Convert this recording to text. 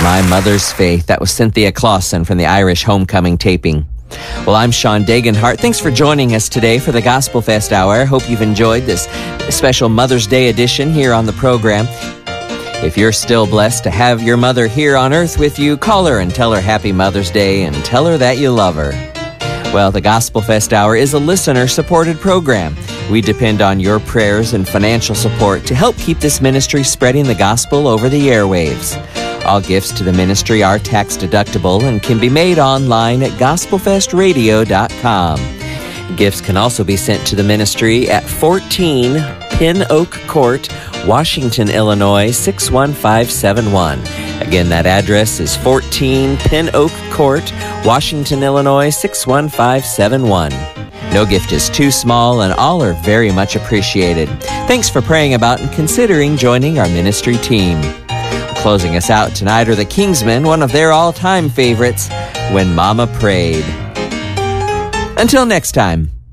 My Mother's Faith. That was Cynthia Clausen from the Irish Homecoming taping. Well, I'm Sean Dagenhart. Thanks for joining us today for the Gospel Fest Hour. I hope you've enjoyed this special Mother's Day edition here on the program. If you're still blessed to have your mother here on earth with you, call her and tell her Happy Mother's Day and tell her that you love her. Well, the Gospel Fest Hour is a listener-supported program. We depend on your prayers and financial support to help keep this ministry spreading the gospel over the airwaves. All gifts to the ministry are tax-deductible and can be made online at gospelfestradio.com. Gifts can also be sent to the ministry at 14 Pin Oak Court, Washington, Illinois, 61571. Again, that address is 14 Pin Oak Court, Washington, Illinois, 61571. No gift is too small, and all are very much appreciated. Thanks for praying about and considering joining our ministry team. Closing us out tonight are the Kingsmen, one of their all-time favorites, When Mama Prayed. Until next time.